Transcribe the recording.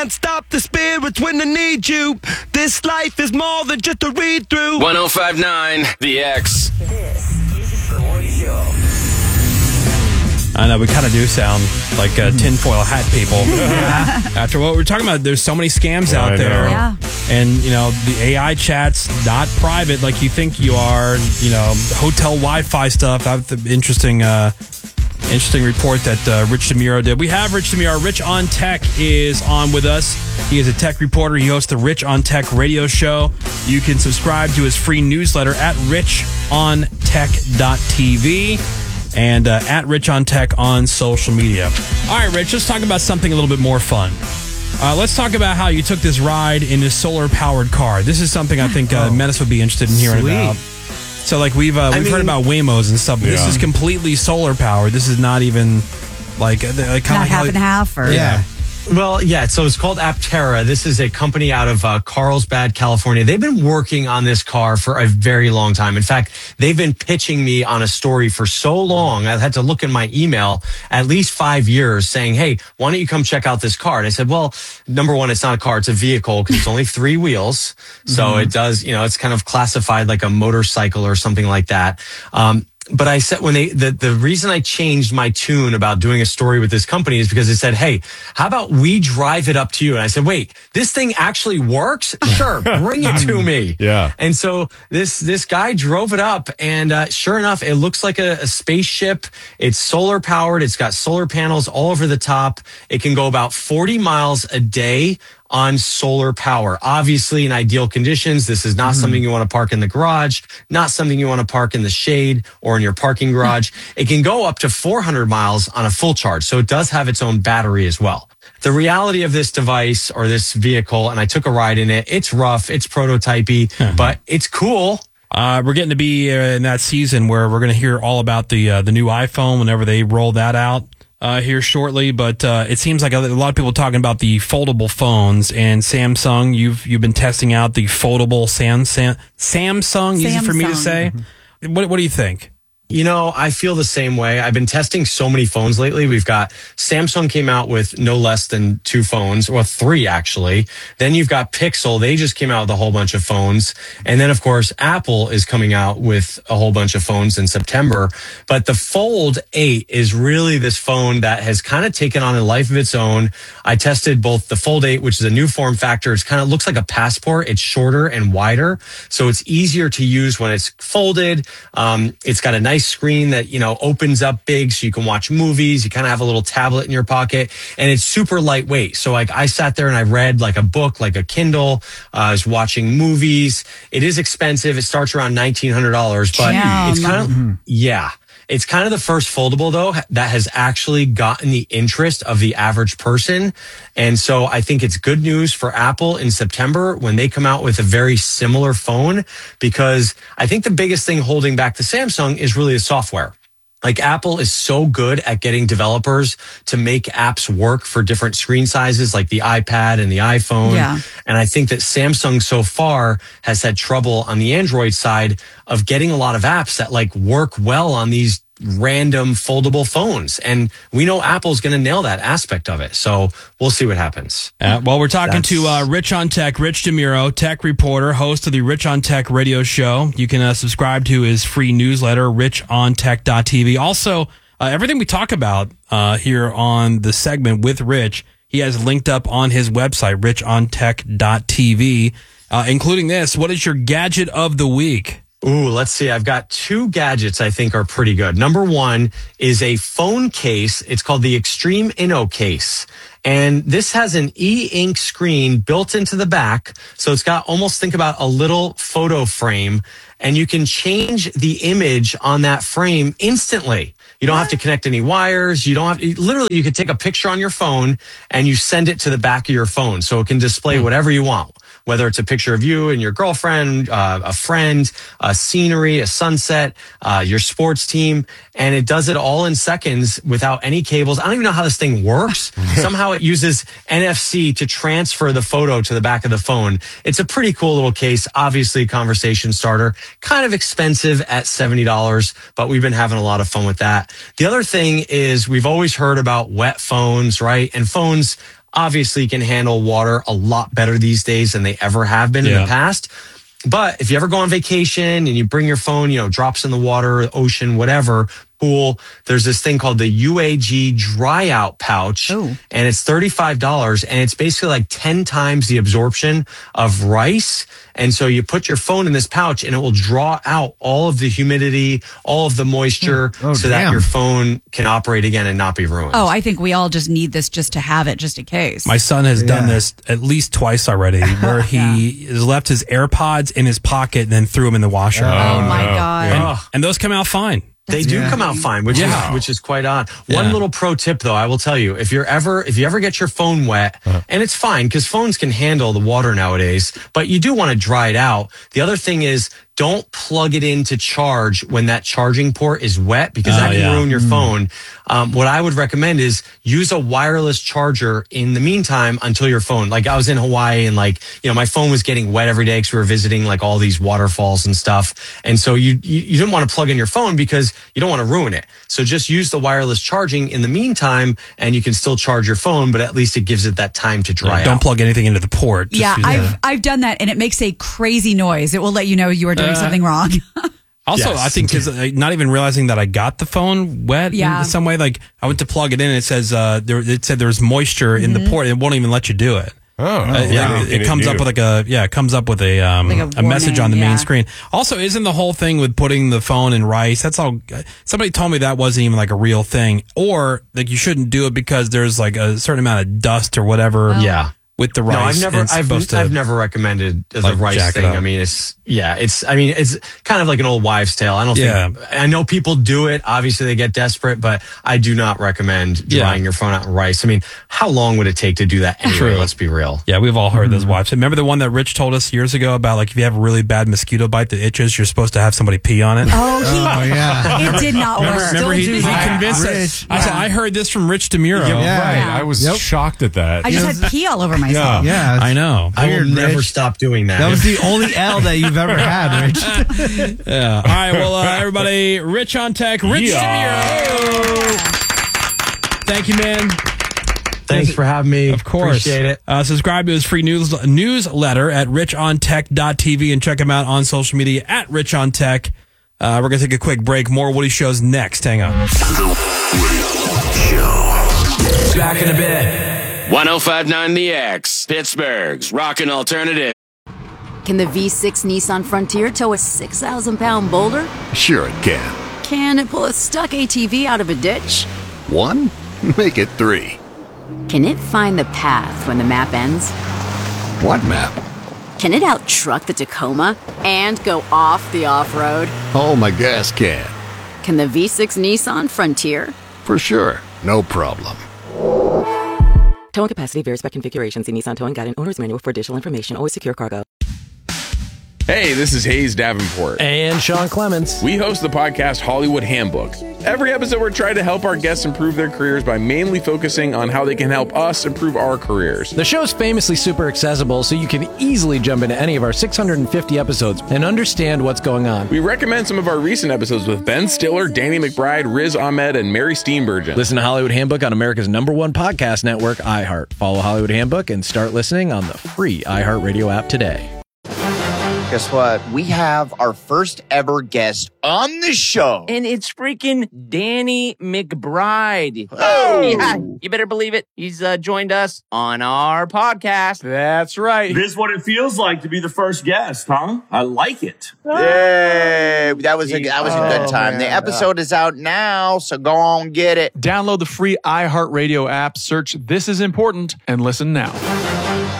Can't stop the spirits when they need you. This life is more than just a read through. 105.9 The X. This is the Morning Show. I know, we kind of do sound like tinfoil hat people. After what we're talking about, there's so many scams out there. Yeah. And, the AI chat's not private like you think you are. Hotel Wi-Fi stuff. That's the interesting report that Rich DeMuro did. We have Rich DeMuro. Rich on Tech is on with us. He is a tech reporter. He hosts the Rich on Tech radio show. You can subscribe to his free newsletter at richontech.tv. and at Rich on Tech on social media. All right, Rich, let's talk about something a little bit more fun. Let's talk about how you took this ride in a solar-powered car. This is something I think Menace would be interested in hearing about. So, we've heard about Waymos and stuff, but this is completely solar-powered. This is not even, kind of Not half and half, or... Yeah. Well, yeah, so it's called Aptera. This is a company out of Carlsbad, California. They've been working on this car for a very long time. In fact, they've been pitching me on a story for so long. I had to look in my email at least 5 years saying, hey, why don't you come check out this car? And I said, well, number one, it's not a car, it's a vehicle because it's only 3 wheels. So it does, it's kind of classified like a motorcycle or something like that. But I said the reason I changed my tune about doing a story with this company is because they said, hey, how about we drive it up to you? And I said, wait, this thing actually works? Sure, bring it to me. Yeah. And so this guy drove it up, and sure enough, it looks like a spaceship. It's solar powered. It's got solar panels all over the top. It can go about 40 miles a day on solar power. Obviously, in ideal conditions, this is not something you want to park in the garage, not something you want to park in the shade or in your parking garage. It can go up to 400 miles on a full charge. So it does have its own battery as well. The reality of this device or this vehicle, and I took a ride in it, it's rough, it's prototypey, but it's cool. We're getting to be in that season where we're going to hear all about the new iPhone whenever they roll that out. Here shortly, but it seems like a lot of people talking about the foldable phones, and Samsung. You've been testing out the foldable Samsung. Easy for me to say. What do you think? I feel the same way. I've been testing so many phones lately. We've got Samsung came out with no less than 2 phones, or 3 actually. Then you've got Pixel. They just came out with a whole bunch of phones. And then, of course, Apple is coming out with a whole bunch of phones in September. But the Fold 8 is really this phone that has kind of taken on a life of its own. I tested both the Fold 8, which is a new form factor. It's kind of looks like a Passport. It's shorter and wider, so it's easier to use when it's folded. It's got a nice screen that opens up big so you can watch movies. You kind of have a little tablet in your pocket, and it's super lightweight. So I sat there and I read like a book, like a Kindle. I was watching movies. It is expensive. It starts around $1,900, but it's kind of it's kind of the first foldable though that has actually gotten the interest of the average person. And so I think it's good news for Apple in September when they come out with a very similar phone, because I think the biggest thing holding back the Samsung is really the software. Like Apple is so good at getting developers to make apps work for different screen sizes, like the iPad and the iPhone. Yeah. And I think that Samsung so far has had trouble on the Android side of getting a lot of apps that work well on these random foldable phones. And we know Apple's going to nail that aspect of it. So we'll see what happens. Well, we're talking to Rich on Tech, Rich DeMuro, tech reporter, host of the Rich on Tech radio show. You can subscribe to his free newsletter, richontech.tv. Also, everything we talk about here on the segment with Rich, he has linked up on his website, richontech.tv, including this. What is your gadget of the week? Ooh, let's see. I've got 2 gadgets I think are pretty good. Number one is a phone case. It's called the Extreme Inno case. And this has an e-ink screen built into the back. So it's got think about a little photo frame, and you can change the image on that frame instantly. You don't have to connect any wires. You could take a picture on your phone and you send it to the back of your phone. So it can display whatever you want, whether it's a picture of you and your girlfriend, a friend, a scenery, a sunset, your sports team. And it does it all in seconds without any cables. I don't even know how this thing works. Somehow it uses NFC to transfer the photo to the back of the phone. It's a pretty cool little case. Obviously, conversation starter. Kind of expensive at $70, but we've been having a lot of fun with that. The other thing is we've always heard about wet phones, right? And phones obviously can handle water a lot better these days than they ever have been in the past. But if you ever go on vacation and you bring your phone, drops in the water, ocean, whatever, pool, there's this thing called the UAG dry out pouch, and it's $35, and it's basically like 10 times the absorption of rice. And so you put your phone in this pouch and it will draw out all of the humidity, all of the moisture that your phone can operate again and not be ruined. Oh, I think we all just need this just to have it, just in case. My son has done this at least twice already, where he has left his AirPods in his pocket and then threw them in the washer. Oh my God. And those come out fine. They do come out fine, which is quite odd. One little pro tip, though, I will tell you: if you ever get your phone wet, and it's fine because phones can handle the water nowadays, but you do want to dry it out. The other thing is, don't plug it in to charge when that charging port is wet, because that can ruin your phone. What I would recommend is use a wireless charger in the meantime until your phone. Like I was in Hawaii and my phone was getting wet every day because we were visiting like all these waterfalls and stuff. And so you didn't want to plug in your phone because you don't want to ruin it. So just use the wireless charging in the meantime and you can still charge your phone, but at least it gives it that time to dry out. Don't plug anything into the port. I've done that and it makes a crazy noise. It will let you know you are doing something wrong. Also, I think because not even realizing that I got the phone wet in some way, like I went to plug it in, and it says it said there's moisture in the port, and it won't even let you do it. It comes up with a message on the main screen. Also, isn't the whole thing with putting the phone in rice? That's all. Somebody told me that wasn't even like a real thing, or like you shouldn't do it because there's like a certain amount of dust or whatever. Yeah. With the rice. No, I've never recommended the rice thing. I mean, it's kind of like an old wives' tale. I don't think, I know people do it. Obviously they get desperate, but I do not recommend drying your phone out in rice. I mean, how long would it take to do that anyway? True. Let's be real. Yeah, we've all heard those wives. Remember the one that Rich told us years ago about like if you have a really bad mosquito bite that itches, you're supposed to have somebody pee on it? It did not work. Remember he convinced us. I said, I heard this from Rich DeMuro. I was shocked at that. I just had pee all over myself. Yeah, I know. I will never stop doing that. That was the only L that you've ever had, Rich. Yeah. All right. Well, everybody, Rich on Tech, Rich DeMuro. Thank you, man. Thanks for having me. Of course. Appreciate it. Subscribe to his free newsletter at richontech.tv and check him out on social media at richontech. We're going to take a quick break. More Woody Shows next. Hang on. Back in a bit. 105.9 The X, Pittsburgh's rockin' alternative. Can the V6 Nissan Frontier tow a 6,000-pound boulder? Sure it can. Can it pull a stuck ATV out of a ditch? 1? Make it 3. Can it find the path when the map ends? What map? Can it out-truck the Tacoma and go off the off-road? Oh, my gas can. Can the V6 Nissan Frontier? For sure. No problem. Towing capacity varies by configuration. See Nissan Towing Guide and Owner's Manual for additional information. Always secure cargo. Hey, this is Hayes Davenport. And Sean Clements. We host the podcast Hollywood Handbook. Every episode, we're trying to help our guests improve their careers by mainly focusing on how they can help us improve our careers. The show's famously super accessible, so you can easily jump into any of our 650 episodes and understand what's going on. We recommend some of our recent episodes with Ben Stiller, Danny McBride, Riz Ahmed, and Mary Steenburgen. Listen to Hollywood Handbook on America's #1 podcast network, iHeart. Follow Hollywood Handbook and start listening on the free iHeartRadio app today. Guess what? We have our first ever guest on the show. And it's freaking Danny McBride. Oh! Yeah, you better believe it. He's joined us on our podcast. That's right. This is what it feels like to be the first guest, huh? I like it. Yay! That was a good time. The episode is out now, so go on, get it. Download the free iHeartRadio app, search This Is Important, and listen now.